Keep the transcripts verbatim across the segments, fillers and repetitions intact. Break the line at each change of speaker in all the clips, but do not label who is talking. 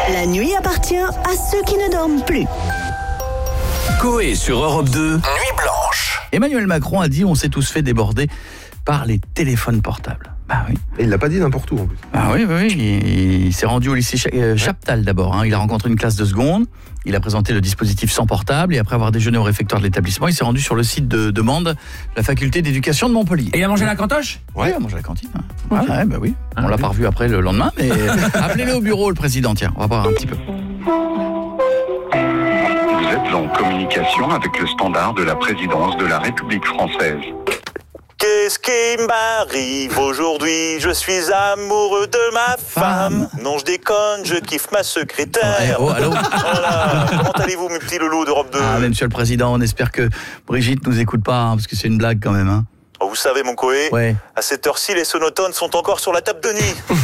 La nuit appartient à ceux qui ne dorment plus.
Coé sur Europe deux, Nuit Blanche.
Emmanuel Macron a dit on s'est tous fait déborder par les téléphones portables. Bah oui.
Et il l'a pas dit n'importe où en plus.
Ah oui, oui, oui. Il, il s'est rendu au lycée Ch- euh, Chaptal d'abord. Hein. Il a rencontré une classe de seconde. Il a présenté le dispositif sans portable. Et après avoir déjeuné au réfectoire de l'établissement, il s'est rendu sur le site de demande de la faculté d'éducation de Montpellier.
Et il a mangé à la cantoche ?
Oui, il a mangé à la cantine. Ouais, ouais, ouais bah oui. On l'a pas revu après le lendemain, mais appelez-le au bureau, le président. Tiens, on va voir un petit peu.
Vous êtes en communication avec le standard de la présidence de la République française.
Qu'est-ce qui m'arrive aujourd'hui? Je suis amoureux de ma femme.
Femme.
Non, je déconne, je kiffe ma secrétaire.
Eh, oh, allô.
Voilà. Comment allez-vous, mes petits loulous d'Europe deux?
Ah, mais monsieur le président, on espère que Brigitte nous écoute pas, hein, parce que c'est une blague quand même. Hein.
Oh, vous savez, mon Coé,
Ouais.
à cette heure-ci, les sonotones sont encore sur la table de nuit.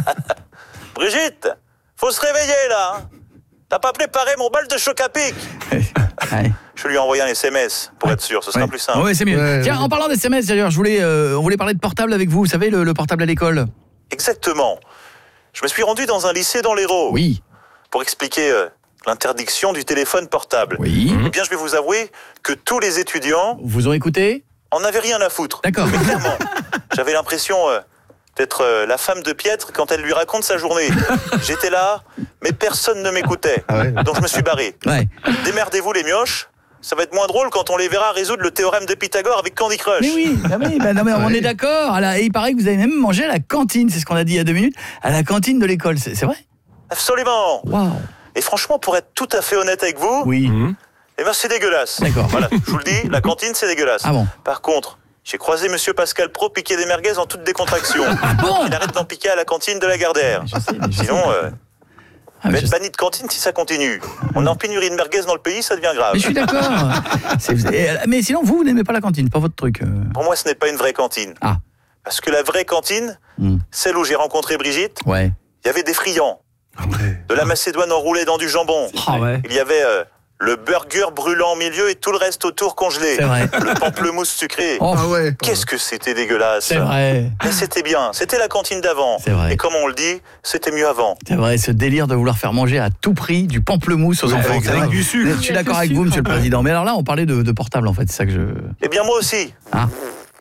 Brigitte, faut se réveiller, là. hein. T'as pas préparé mon bal de choc à pic?
Ouais.
Je lui ai envoyé un S M S, pour être sûr, ce sera
Ouais.
plus simple.
Ouais, c'est mieux.
Ouais,
Tiens,
ouais.
en parlant d'S M S, d'ailleurs, je voulais, euh, on voulait parler de portable avec vous. Vous savez, le, le portable à l'école.
Exactement. Je me suis rendu dans un lycée dans l'Hérault
Oui.
pour expliquer euh, l'interdiction du téléphone portable.
Oui.
Eh bien, je vais vous avouer que tous les étudiants
Vous ont écouté?
en avaient rien à foutre.
D'accord.
Mais clairement, j'avais l'impression euh, d'être euh, la femme de Pietre quand elle lui raconte sa journée. J'étais là, mais personne ne m'écoutait.
Ah ouais.
Donc je me suis barré.
Ouais.
Démerdez-vous les mioches, ça va être moins drôle quand on les verra résoudre le théorème de Pythagore avec Candy Crush.
Mais oui, bah oui bah non, mais on
Ouais.
est d'accord. À la- Et il paraît que vous avez même mangé à la cantine, c'est ce qu'on a dit il y a deux minutes, à la cantine de l'école. C'est, c'est vrai?
Absolument.
Waouh.
Et franchement, pour être tout à fait honnête avec vous,
Oui.
eh ben, c'est dégueulasse.
D'accord.
Voilà, je vous le dis, la cantine, c'est dégueulasse.
Ah bon?
Par contre, j'ai croisé Monsieur Pascal Pro piquer des merguez en toute décontraction.
Ah bon?
Il arrête d'en piquer à la cantine de la Gardère.
Je sais, mais je
Sinon,
sais.
euh,
Ah,
il va
mais,
être
je...
banni de cantine si ça continue. On est en pénurie de merguez dans le pays, ça devient grave.
mais je suis d'accord. C'est- et- Mais sinon, vous, vous n'aimez pas la cantine, pas votre truc. euh.
Pour moi, ce n'est pas une vraie cantine.
Ah.
Parce que la vraie cantine,
Hmm.
celle où j'ai rencontré Brigitte,
Ouais.
il y avait des friands,
Après.
de la macédoine enroulée dans du jambon.
Ah ouais.
Il y avait euh, le burger brûlant au milieu et tout le reste autour congelé.
C'est vrai.
Le pamplemousse sucré.
Oh,
Ah ouais.
Qu'est-ce que c'était dégueulasse.
c'est vrai.
Mais c'était bien, c'était la cantine d'avant.
C'est vrai.
Et comme on le dit, c'était mieux avant.
C'est vrai, ce délire de vouloir faire manger à tout prix du pamplemousse aux enfants.
avec-
c'est
avec
vrai.
du sucre.
Je suis d'accord avec vous, monsieur le président. Mais alors là, on parlait de, de portable, en fait. C'est ça que je...
Eh bien, moi aussi.
Ah.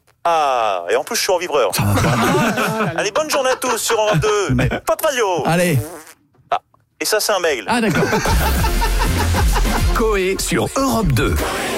Ah, et en plus, je suis en vibreur.
Ça va pas.
Allez, bonne journée à tous sur Europe deux.
Mais-
Pop Radio.
Allez.
Et ça, c'est un mail.
Ah, d'accord.
Coé sur Europe deux.